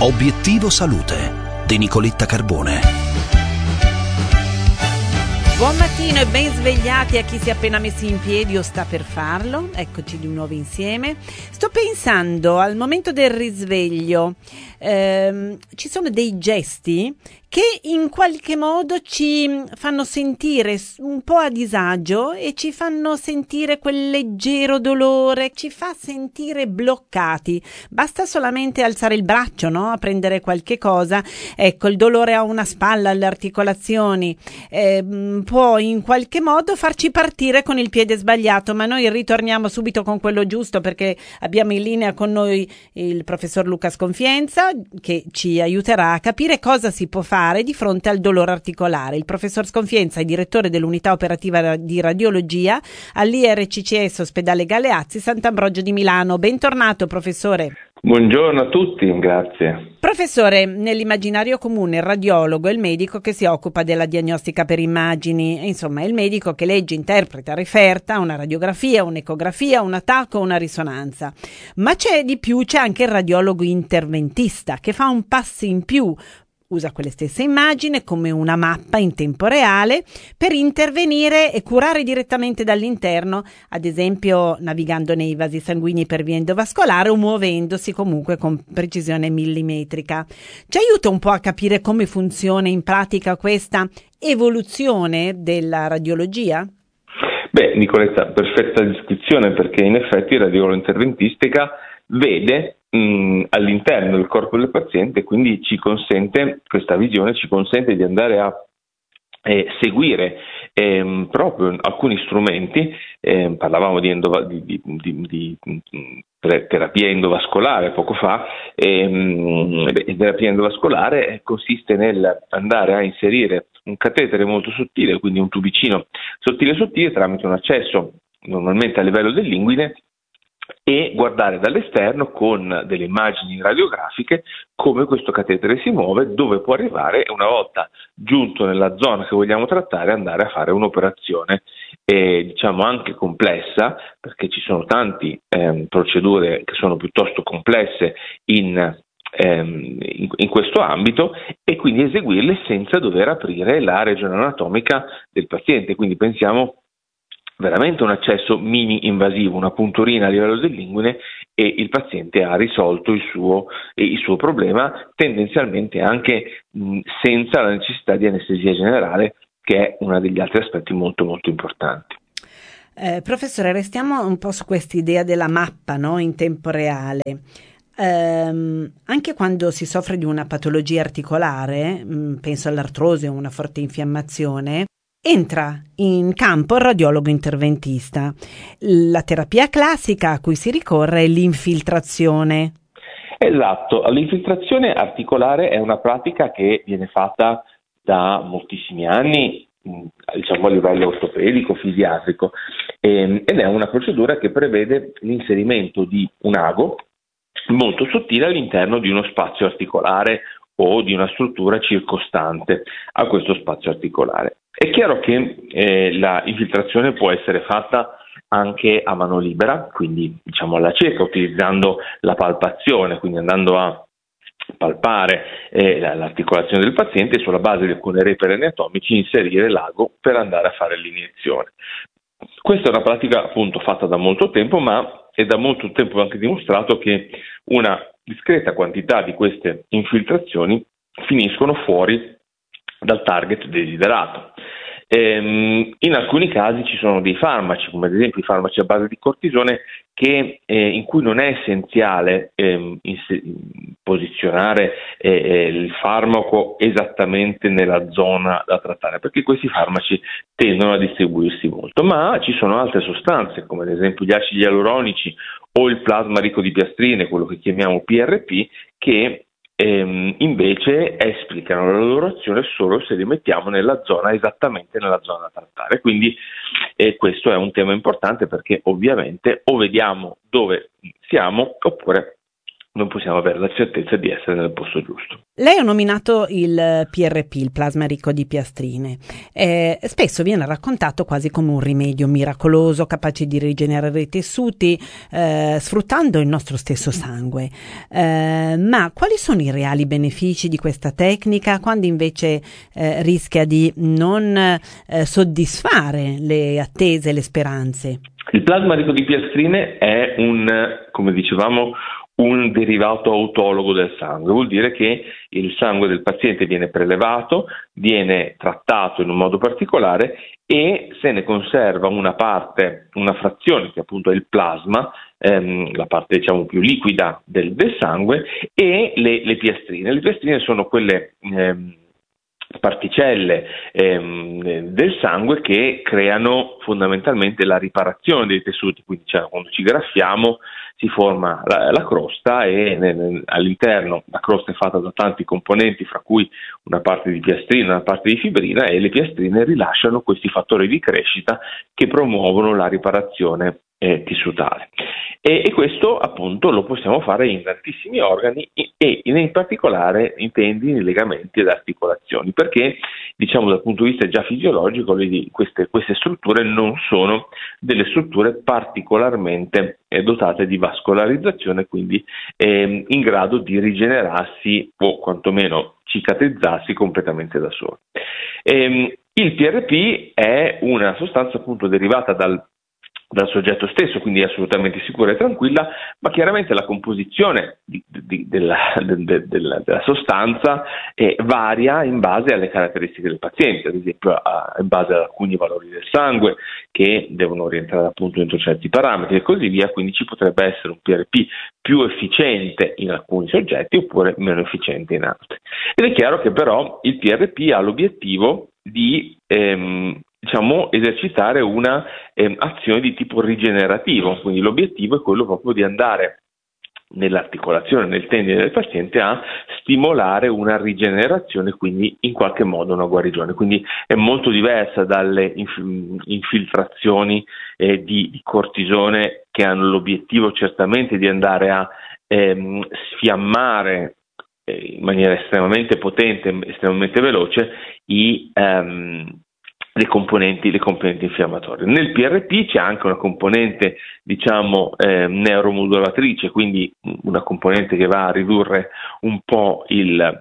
Obiettivo Salute di Nicoletta Carbone. Buon mattino e ben svegliati a chi si è appena messo in piedi o sta per farlo. Eccoci di nuovo insieme. Sto pensando al momento del risveglio, ci sono dei gesti che in qualche modo ci fanno sentire un po' a disagio e ci fanno sentire quel leggero dolore, ci fa sentire bloccati. Basta solamente alzare il braccio, no? A prendere qualche cosa. Ecco, il dolore a una spalla, alle articolazioni, può in qualche modo farci partire con il piede sbagliato, ma noi ritorniamo subito con quello giusto, perché abbiamo in linea con noi il professor Luca Sconfienza, che ci aiuterà a capire cosa si può fare di fronte al dolore articolare. Il professor Sconfienza è direttore dell'unità operativa di radiologia all'IRCCS Ospedale Galeazzi Sant'Ambrogio di Milano. Bentornato, professore. Buongiorno a tutti, grazie. Professore, nell'immaginario comune il radiologo è il medico che si occupa della diagnostica per immagini, insomma è il medico che legge, interpreta, referta una radiografia, un'ecografia, un attacco, una risonanza. Ma c'è di più, c'è anche il radiologo interventista che fa un passo in più. Usa quelle stesse immagini come una mappa in tempo reale per intervenire e curare direttamente dall'interno, ad esempio navigando nei vasi sanguigni per via endovascolare o muovendosi comunque con precisione millimetrica. Ci aiuta un po' a capire come funziona in pratica questa evoluzione della radiologia? Beh, Nicoletta, perfetta descrizione, perché in effetti la radiologia interventistica vede all'interno del corpo del paziente, quindi questa visione ci consente di andare a seguire proprio alcuni strumenti. Parlavamo di terapia endovascolare poco fa. Terapia endovascolare consiste nel andare a inserire un catetere molto sottile, quindi un tubicino sottile tramite un accesso normalmente a livello dell'inguine, e guardare dall'esterno con delle immagini radiografiche come questo catetere si muove, dove può arrivare, e una volta giunto nella zona che vogliamo trattare andare a fare un'operazione anche complessa, perché ci sono tante procedure che sono piuttosto complesse in questo ambito, e quindi eseguirle senza dover aprire la regione anatomica del paziente. Quindi pensiamo veramente un accesso mini invasivo, una punturina a livello dell'inguine, e il paziente ha risolto il suo problema, tendenzialmente anche senza la necessità di anestesia generale, che è uno degli altri aspetti molto molto importanti. Professore, restiamo un po' su questa idea della mappa, no? In tempo reale. Anche quando si soffre di una patologia articolare, penso all'artrosi o una forte infiammazione, entra in campo il radiologo interventista. La terapia classica a cui si ricorre è l'infiltrazione. Esatto, l'infiltrazione articolare è una pratica che viene fatta da moltissimi anni, a livello ortopedico, fisiatrico, ed è una procedura che prevede l'inserimento di un ago molto sottile all'interno di uno spazio articolare o di una struttura circostante a questo spazio articolare. È chiaro che la infiltrazione può essere fatta anche a mano libera, quindi alla cieca, utilizzando la palpazione, quindi andando a palpare l'articolazione del paziente e sulla base di alcune repere anatomici inserire l'ago per andare a fare l'iniezione. Questa è una pratica appunto fatta da molto tempo, ma è da molto tempo anche dimostrato che una discreta quantità di queste infiltrazioni finiscono fuori dal target desiderato. In alcuni casi ci sono dei farmaci, come ad esempio i farmaci a base di cortisone, in cui non è essenziale posizionare il farmaco esattamente nella zona da trattare, perché questi farmaci tendono a distribuirsi molto, ma ci sono altre sostanze, come ad esempio gli acidi ialuronici o il plasma ricco di piastrine, quello che chiamiamo PRP, che invece esplicano la loro azione solo se li mettiamo esattamente nella zona da trattare. Quindi questo è un tema importante, perché ovviamente o vediamo dove siamo oppure non possiamo avere la certezza di essere nel posto giusto. Lei ha nominato il PRP, il plasma ricco di piastrine. Spesso viene raccontato quasi come un rimedio miracoloso capace di rigenerare i tessuti sfruttando il nostro stesso sangue. Ma quali sono i reali benefici di questa tecnica quando invece rischia di non soddisfare le attese, le speranze? Il plasma ricco di piastrine è come dicevamo, un derivato autologo del sangue. Vuol dire che il sangue del paziente viene prelevato, viene trattato in un modo particolare e se ne conserva una frazione che appunto è il plasma, la parte diciamo più liquida del sangue, e le piastrine. Le piastrine sono quelle particelle del sangue che creano fondamentalmente la riparazione dei tessuti, quindi quando ci graffiamo si forma la crosta e all'interno la crosta è fatta da tanti componenti, fra cui una parte di piastrina, una parte di fibrina, e le piastrine rilasciano questi fattori di crescita che promuovono la riparazione tissutale. E questo appunto lo possiamo fare in tantissimi organi e in particolare in tendini, legamenti ed articolazioni, perché diciamo dal punto di vista già fisiologico queste strutture non sono delle strutture particolarmente dotate di vascolarizzazione, quindi in grado di rigenerarsi o quantomeno cicatrizzarsi completamente da sole. Il PRP è una sostanza appunto derivata dal soggetto stesso, quindi è assolutamente sicura e tranquilla, ma chiaramente la composizione della sostanza varia in base alle caratteristiche del paziente, ad esempio in base ad alcuni valori del sangue che devono rientrare appunto entro certi parametri e così via, quindi ci potrebbe essere un PRP più efficiente in alcuni soggetti oppure meno efficiente in altri. Ed è chiaro che però il PRP ha l'obiettivo di esercitare una azione di tipo rigenerativo, quindi l'obiettivo è quello proprio di andare nell'articolazione, nel tendine del paziente a stimolare una rigenerazione, quindi in qualche modo una guarigione. Quindi è molto diversa dalle infiltrazioni di cortisone che hanno l'obiettivo certamente di andare a sfiammare in maniera estremamente potente, estremamente veloce le componenti infiammatorie. Nel PRP c'è anche una componente neuromodulatrice, quindi una componente che va a ridurre un po' il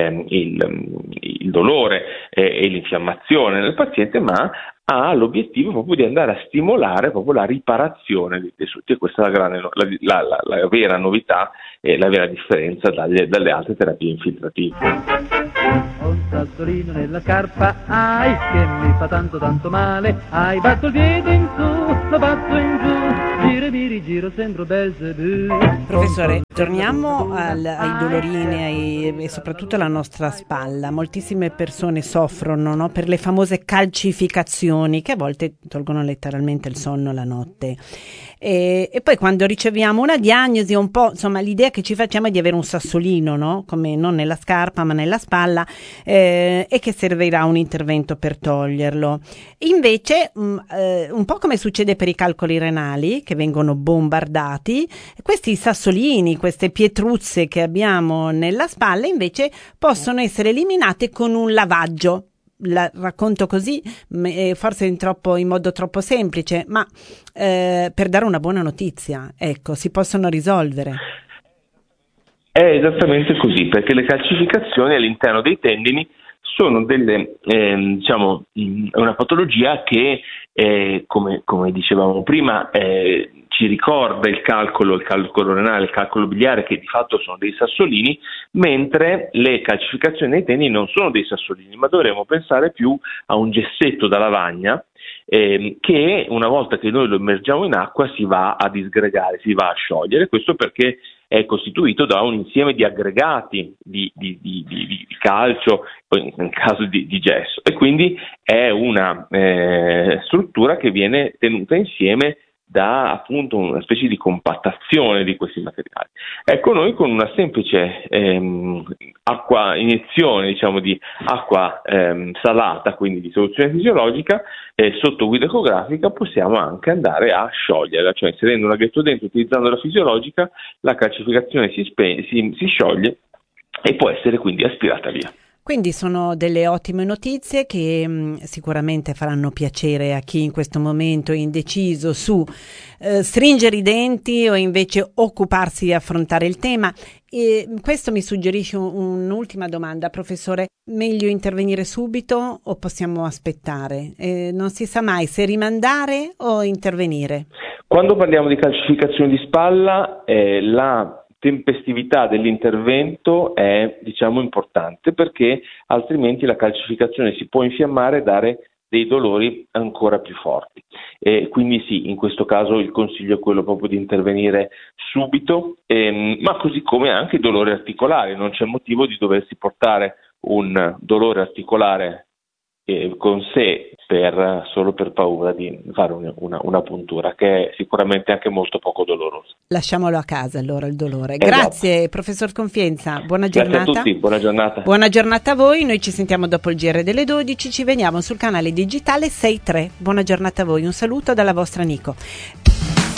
dolore e l'infiammazione nel paziente, ma ha l'obiettivo proprio di andare a stimolare proprio la riparazione dei tessuti, e questa è la vera novità e la vera differenza dalle altre terapie infiltrative. Ho un sassolino nella scarpa, che mi fa tanto tanto male, batto il piede in su, lo batto in giù, mi rigiro, sembro Belzebù. Professore, torniamo ai dolorini e soprattutto alla nostra spalla. Moltissime persone soffrono, no, per le famose calcificazioni che a volte tolgono letteralmente il sonno la notte. E poi quando riceviamo una diagnosi, un po', insomma, l'idea che ci facciamo è di avere un sassolino, no? Come non nella scarpa ma nella spalla, e che servirà un intervento per toglierlo. Invece, un po' come succede per i calcoli renali che vengono bombardati, questi sassolini, queste pietruzze che abbiamo nella spalla invece possono essere eliminate con un lavaggio. La racconto così, forse in modo troppo semplice, ma per dare una buona notizia, ecco, si possono risolvere. È esattamente così, perché le calcificazioni all'interno dei tendini sono una patologia che, come dicevamo prima, ci ricorda il calcolo renale, il calcolo biliare, che di fatto sono dei sassolini, mentre le calcificazioni nei tendini non sono dei sassolini, ma dovremmo pensare più a un gessetto da lavagna che una volta che noi lo immergiamo in acqua si va a disgregare, si va a sciogliere. Questo perché è costituito da un insieme di aggregati di calcio, in caso di gesso, e quindi è una struttura che viene tenuta insieme da appunto una specie di compattazione di questi materiali. Ecco, noi con una semplice iniezione diciamo di acqua salata, quindi di soluzione fisiologica, sotto guida ecografica possiamo anche andare a scioglierla, cioè inserendo un laghetto dentro, utilizzando la fisiologica, la calcificazione si scioglie e può essere quindi aspirata via. Quindi sono delle ottime notizie che sicuramente faranno piacere a chi in questo momento è indeciso su stringere i denti o invece occuparsi di affrontare il tema. E questo mi suggerisce un'ultima domanda, professore: meglio intervenire subito o possiamo aspettare? Non si sa mai se rimandare o intervenire. Quando parliamo di calcificazione di spalla, la tempestività dell'intervento è importante, perché altrimenti la calcificazione si può infiammare e dare dei dolori ancora più forti. Quindi sì, in questo caso il consiglio è quello proprio di intervenire subito, ma così come anche i dolori articolari. Non c'è motivo di doversi portare un dolore articolare con sé solo per paura di fare una puntura, che è sicuramente anche molto poco dolorosa. Lasciamolo a casa allora il dolore. Esatto. Grazie professor Confienza, buona giornata. Grazie a tutti, buona giornata. Buona giornata a voi, noi ci sentiamo dopo il GR delle 12, ci vediamo sul canale digitale 63. Buona giornata a voi, un saluto dalla vostra Nico.